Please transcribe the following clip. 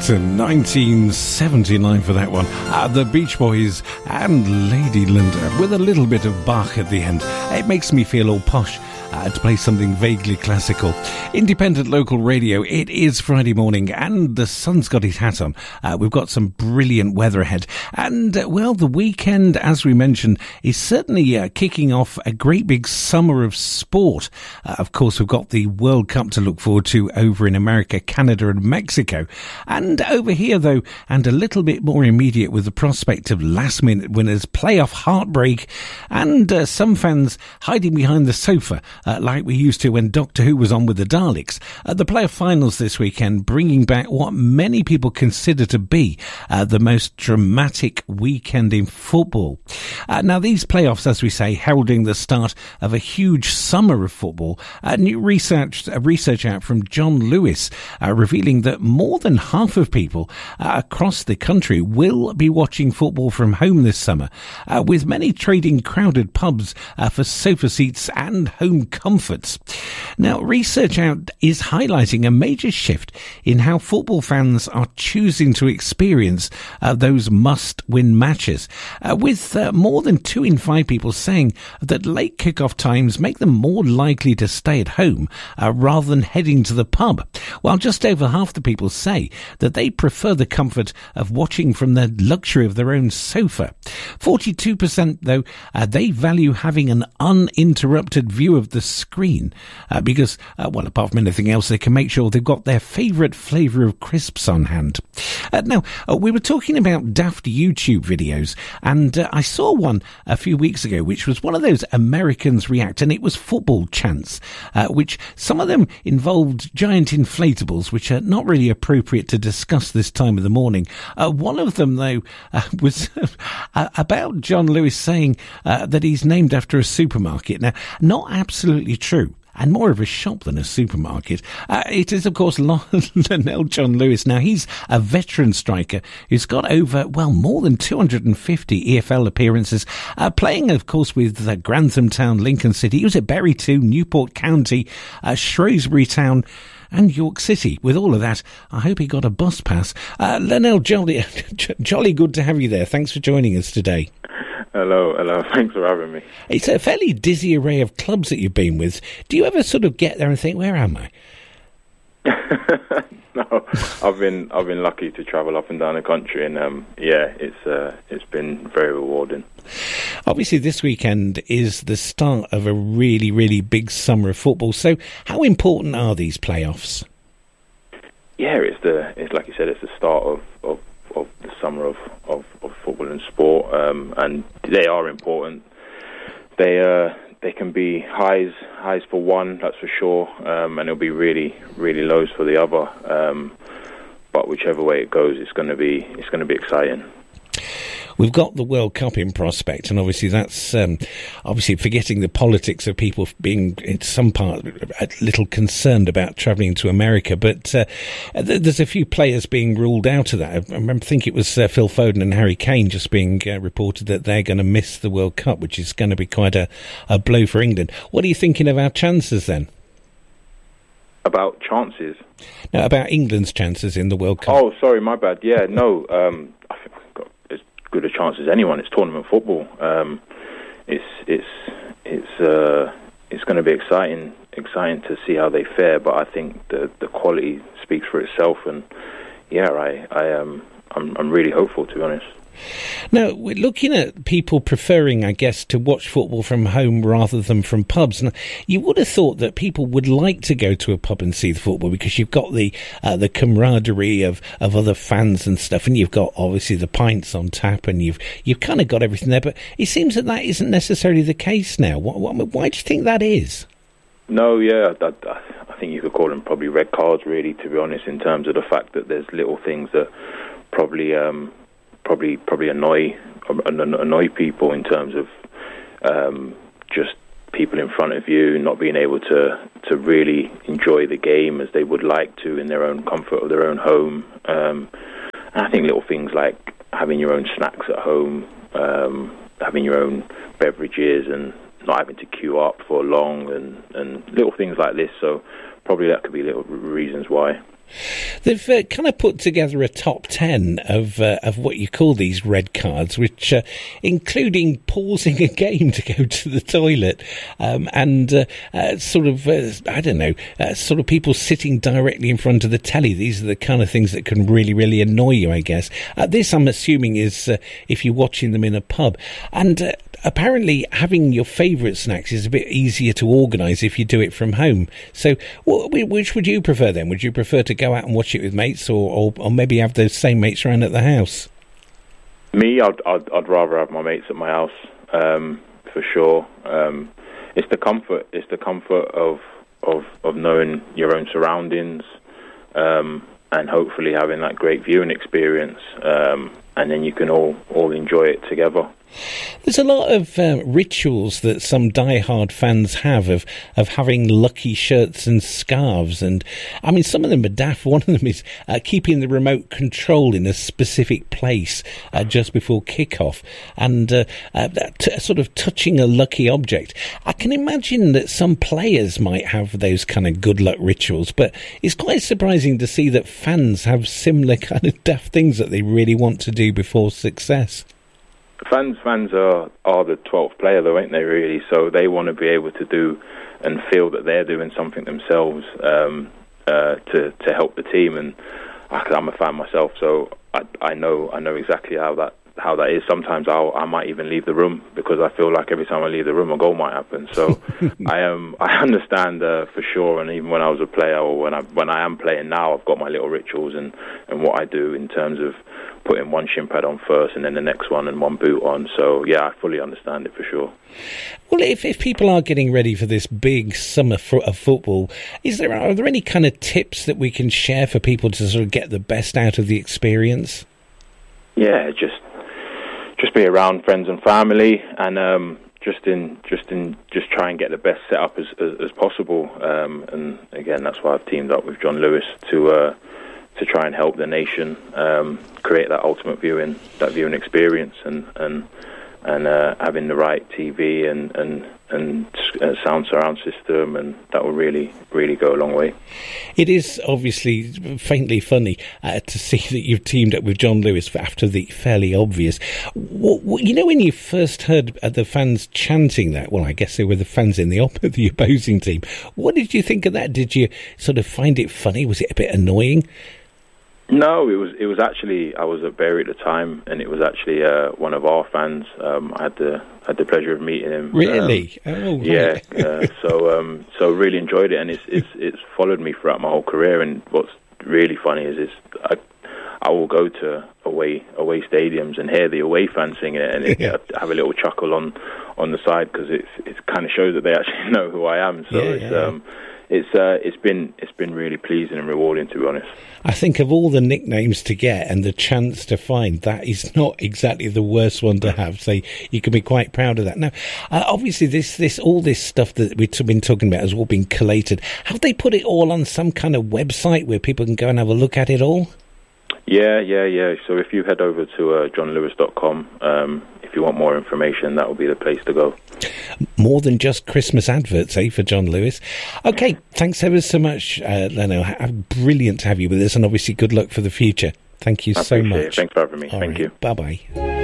Jackson, 1979 for that one. The Beach Boys and Lady Linda with a little bit of Bach at the end. It makes me feel all posh. To play something vaguely classical. Independent local radio, it is Friday morning and the sun's got his hat on. We've got some brilliant weather ahead. And, well, the weekend, as we mentioned, is certainly kicking off a great big summer of sport. Of course, we've got the World Cup to look forward to over in America, Canada and Mexico. And over here, though, and a little bit more immediate with the prospect of last-minute winners, playoff heartbreak, and some fans hiding behind the sofa, like we used to when Doctor Who was on with the Daleks. The playoff finals this weekend bringing back what many people consider to be the most dramatic weekend in football. Now, these playoffs, as we say, heralding the start of a huge summer of football. New research out from John Lewis revealing that more than half of people across the country will be watching football from home this summer, with many trading crowded pubs for sofa seats and home comforts. Now, research out is highlighting a major shift in how football fans are choosing to experience those must-win matches, with more than 2 in 5 people saying that late kick-off times make them more likely to stay at home rather than heading to the pub, while just over half the people say that they prefer the comfort of watching from the luxury of their own sofa. 42%, though, they value having an uninterrupted view of the screen because, well, apart from anything else, they can make sure they've got their favourite flavour of crisps on hand. Now, we were talking about daft YouTube videos, and I saw one a few weeks ago, which was one of those Americans react, and it was football chants, which some of them involved giant inflatables, which are not really appropriate to discuss this time of the morning. One of them, though, was about John Lewis saying that he's named after a supermarket. Now, not absolutely true, and more of a shop than a supermarket. It is, of course, Lionel John Lewis. Now, he's a veteran striker who's got over, well, more than 250 EFL appearances, playing, of course, with Grantham Town, Lincoln City. He was at Bury 2, Newport County, Shrewsbury Town, and York City. With all of that, I hope he got a bus pass. Lionel, jolly good to have you there. Thanks for joining us today. Hello. Thanks for having me. It's a fairly dizzy array of clubs that you've been with. Do you ever sort of get there and think, where am I? No, I've been lucky to travel up and down the country, and it's been very rewarding. Obviously, this weekend is the start of a really, really big summer of football. So, how important are these playoffs? Yeah, it's like you said, it's the start of the summer of football and sport, and they are important. They can be highs for one, that's for sure, and it'll be really, really lows for the other. But whichever way it goes, it's going to be exciting. We've got the World Cup in prospect, and obviously that's obviously forgetting the politics of people being, in some part, a little concerned about travelling to America. But there's a few players being ruled out of that. I think it was Phil Foden and Harry Kane just being reported that they're going to miss the World Cup, which is going to be quite a blow for England. What are you thinking of our chances then? About chances? No, about England's chances in the World Cup. Oh, sorry, my bad. Yeah, no, I think we've got as good a chance as anyone. It's tournament football. It's going to be exciting to see how they fare. But I think the quality speaks for itself, and yeah, I'm really hopeful, to be honest. Now, we're looking at people preferring, I guess, to watch football from home rather than from pubs. Now, you would have thought that people would like to go to a pub and see the football because you've got the camaraderie of other fans and stuff, and you've got, obviously, the pints on tap, and you've kind of got everything there. But it seems that isn't necessarily the case now. Why do you think that is? No, yeah, I think you could call them probably red cards, really, to be honest, in terms of the fact that there's little things that probably annoy people in terms of just people in front of you not being able to really enjoy the game as they would like to in their own comfort of their own home. And I think little things like having your own snacks at home, having your own beverages and not having to queue up for long and little things like this. So probably that could be little reasons why. They've kind of put together a top 10 of what you call these red cards, which including pausing a game to go to the toilet, and sort of people sitting directly in front of the telly. These are the kind of things that can really, really annoy you, I guess. This, I'm assuming, is if you're watching them in a pub. And apparently having your favourite snacks is a bit easier to organise if you do it from home. So which would you prefer then? Would you prefer to go out and watch it with mates, or maybe have those same mates around at the house? Me, I'd rather have my mates at my house, for sure. It's the comfort. It's the comfort of knowing your own surroundings, and hopefully having that great viewing experience, and then you can all enjoy it together. There's a lot of rituals that some die-hard fans have of having lucky shirts and scarves, and I mean, some of them are daft. One of them is keeping the remote control in a specific place just before kick-off, and sort of touching a lucky object. I can imagine that some players might have those kind of good luck rituals, but it's quite surprising to see that fans have similar kind of daft things that they really want to do before success. Fans are the 12th player, though, ain't they, really? So they want to be able to do and feel that they're doing something themselves to help the team. And I'm a fan myself, so I know exactly how that is. Sometimes I might even leave the room because I feel like every time I leave the room, a goal might happen. So I understand for sure. And even when I was a player, or when I am playing now, I've got my little rituals and what I do in terms of putting one shin pad on first and then the next one and one boot on. So yeah, I fully understand it for sure. Well, if people are getting ready for this big summer of football, are there any kind of tips that we can share for people to sort of get the best out of the experience? Yeah, just be around friends and family, and just try and get the best setup as possible. And again, that's why I've teamed up with John Lewis to try and help the nation create that ultimate viewing experience, and having the right TV and sound surround system, and that will really, really go a long way. It is obviously faintly funny to see that you've teamed up with John Lewis after the fairly obvious. You know, when you first heard the fans chanting that, well, I guess they were the fans in the opposing team. What did you think of that? Did you sort of find it funny? Was it a bit annoying? No, it was actually, I was at Bury at the time, and it was actually one of our fans. I had the pleasure of meeting him. Really? Right. Yeah. So really enjoyed it, and it's followed me throughout my whole career. And what's really funny is I will go to away stadiums and hear the away fans singing it, and have a little chuckle on the side, because it kind of shows that they actually know who I am. So it's been really pleasing and rewarding, to be honest. I think of all the nicknames to get and the chance to find, that is not exactly the worst one to have. So you can be quite proud of that. Now, obviously, all this stuff that we've been talking about has all been collated. Have they put it all on some kind of website where people can go and have a look at it all? Yeah. So if you head over to johnlewis.com, if you want more information, that will be the place to go. More than just Christmas adverts, for John Lewis. Okay, thanks ever so much, Leno. Brilliant to have you with us, and obviously good luck for the future. Thank you so much. Thanks for having me. Thank you. Bye-bye.